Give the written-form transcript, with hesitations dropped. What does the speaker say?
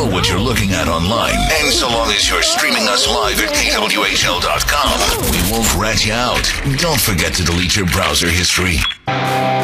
know what you're looking at online. And so long as you're streaming us live at kwhl.com, we won't rat you out. Don't forget to delete your browser history.